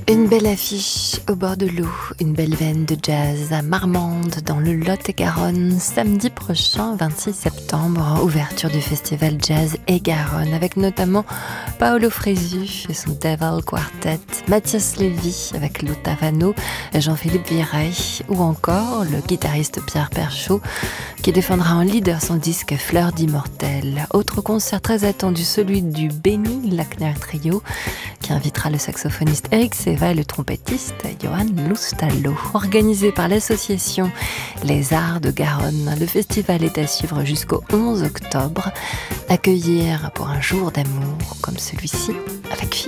Une belle affiche au bord de l'eau, une belle veine de jazz à Marmande dans le Lot-et-Garonne, samedi prochain, 26 septembre, ouverture du festival Jazz et Garonne, avec notamment Paolo Fresu et son Devil Quartet, Mathias Lévy avec Lou Tavano, Jean-Philippe Virey, ou encore le guitariste Pierre Perchaud, qui défendra en leader son disque Fleurs d'immortel. Autre concert très attendu, celui du Benny Lackner Trio, qui invitera le saxophoniste Eric Seva et le trompettiste Johan Loustalot. Organisé par l'association Les Arts de Garonne, le festival est à suivre jusqu'au 11 octobre. Accueillir pour un jour d'amour comme celui-ci avec